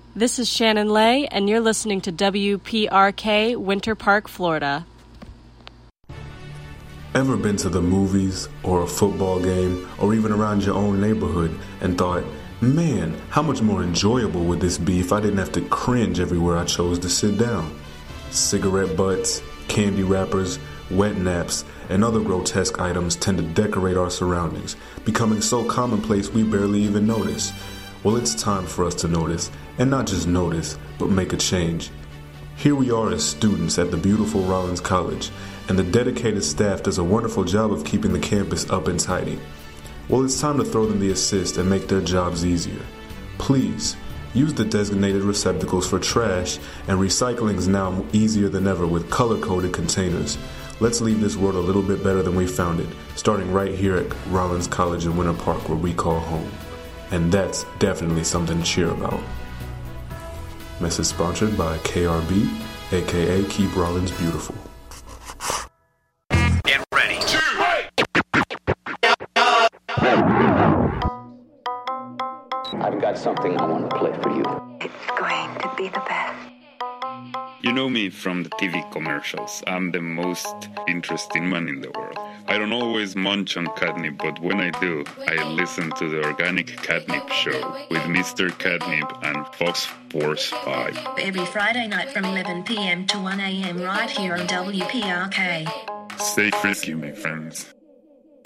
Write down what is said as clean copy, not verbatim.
This is Shannon Lay, and you're listening to WPRK, Winter Park, Florida. Ever been to the movies or a football game or even around your own neighborhood and thought, man, how much more enjoyable would this be if I didn't have to cringe everywhere I chose to sit down? Cigarette butts, candy wrappers, wet naps, and other grotesque items tend to decorate our surroundings, becoming so commonplace we barely even notice. Well, it's time for us to notice, and not just notice, but make a change. Here we are as students at the beautiful Rollins College, and the dedicated staff does a wonderful job of keeping the campus up and tidy. Well, it's time to throw them the assist and make their jobs easier. Please, use the designated receptacles for trash, and recycling is now easier than ever with color-coded containers. Let's leave this world a little bit better than we found it, starting right here at Rollins College in Winter Park, where we call home. And that's definitely something to cheer about. Message sponsored by KRB, aka Keep Rollins Beautiful. Get ready. I've got something I want to play for you. It's going to be the best. You know me from the TV commercials. I'm the most interesting man in the world. I don't always munch on catnip, but when I do, I listen to the Organic Catnip Show with Mr. Catnip and Fox Force 5. Every Friday night from 11 p.m. to 1 a.m. right here on WPRK. Stay frisky, my friends.